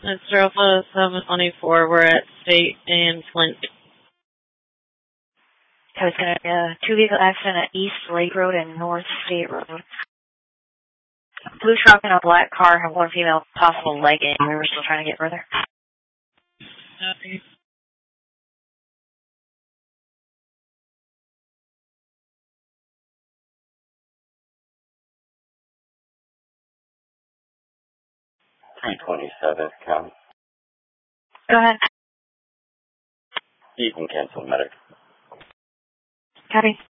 It's Alpha 724. We're at State and Flint. So it's going to be a two-vehicle accident at East Lake Road and North State Road. Blue truck and a black car have one female possible leg injury. We're still trying to get further. Okay. .327, County. Go ahead. You can cancel medic. Copy.